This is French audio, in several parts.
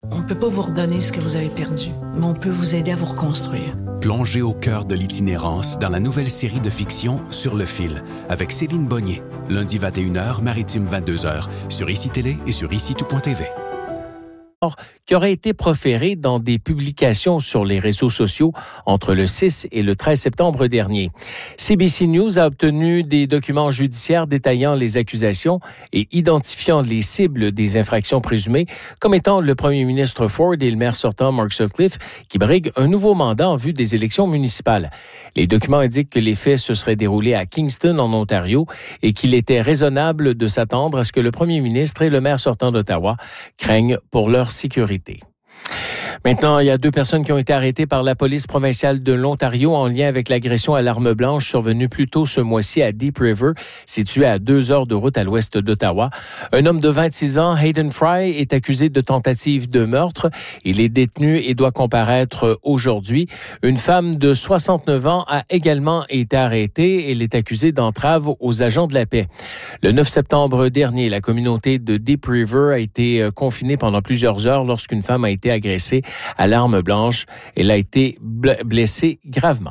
On ne peut pas vous redonner ce que vous avez perdu, mais on peut vous aider à vous reconstruire. Plongez au cœur de l'itinérance dans la nouvelle série de fiction Sur le fil, avec Céline Bonnier, lundi 21h, maritime 22h, sur ICI Télé et sur ICI-tout.tv. Qui aurait été proféré dans des publications sur les réseaux sociaux entre le 6 et le 13 septembre dernier. CBC News a obtenu des documents judiciaires détaillant les accusations et identifiant les cibles des infractions présumées comme étant le premier ministre Ford et le maire sortant Mark Sutcliffe qui briguent un nouveau mandat en vue des élections municipales. Les documents indiquent que les faits se seraient déroulés à Kingston, en Ontario, et qu'il était raisonnable de s'attendre à ce que le premier ministre et le maire sortant d'Ottawa craignent pour leur sécurité. Maintenant, il y a 2 personnes qui ont été arrêtées par la police provinciale de l'Ontario en lien avec l'agression à l'arme blanche survenue plus tôt ce mois-ci à Deep River, situé à 2 heures de route à l'ouest d'Ottawa. Un homme de 26 ans, Hayden Fry, est accusé de tentative de meurtre. Il est détenu et doit comparaître aujourd'hui. Une femme de 69 ans a également été arrêtée. Elle est accusée d'entrave aux agents de la paix. Le 9 septembre dernier, la communauté de Deep River a été confinée pendant plusieurs heures lorsqu'une femme a été agressée à l'arme blanche. Elle a été blessée gravement.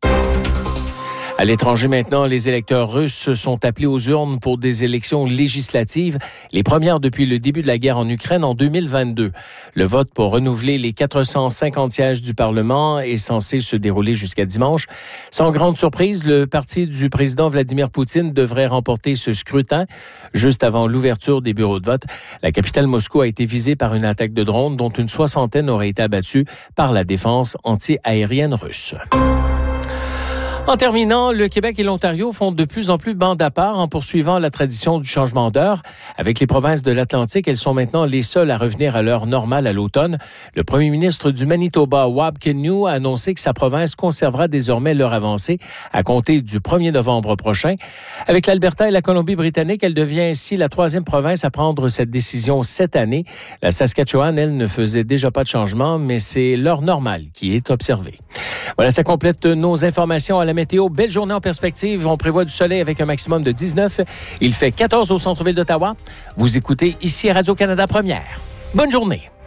À l'étranger maintenant, les électeurs russes sont appelés aux urnes pour des élections législatives, les premières depuis le début de la guerre en Ukraine en 2022. Le vote pour renouveler les 450 sièges du Parlement est censé se dérouler jusqu'à dimanche. Sans grande surprise, le parti du président Vladimir Poutine devrait remporter ce scrutin. Juste avant l'ouverture des bureaux de vote, la capitale Moscou a été visée par une attaque de drones dont une 60aine aurait été abattue par la défense anti-aérienne russe. En terminant, le Québec et l'Ontario font de plus en plus bande à part en poursuivant la tradition du changement d'heure. Avec les provinces de l'Atlantique, elles sont maintenant les seules à revenir à l'heure normale à l'automne. Le premier ministre du Manitoba, Wab Kinew, a annoncé que sa province conservera désormais l'heure avancée à compter du 1er novembre prochain. Avec l'Alberta et la Colombie-Britannique, elle devient ainsi la 3e province à prendre cette décision cette année. La Saskatchewan, elle, ne faisait déjà pas de changement, mais c'est l'heure normale qui est observée. Voilà, ça complète nos informations à la météo. Belle journée en perspective. On prévoit du soleil avec un maximum de 19. Il fait 14 au centre-ville d'Ottawa. Vous écoutez ici Radio-Canada Première. Bonne journée.